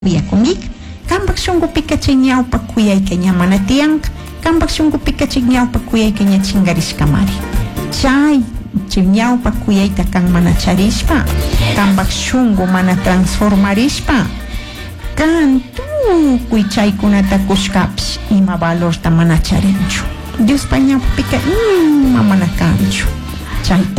Kungik, kambak shungu pika chinyao pa kuyay kanya manatiang, kambak shungu pika chinyao pa kuyay kanya chingaris kamari. Chay, chinyao pa kuyay takang manacharispa, kambak shungu mana transformarispa. Kantu kuy chay kunata kuskaps, ima valor ta manacharinchu. Dios paña pika ima manakanchu. Chay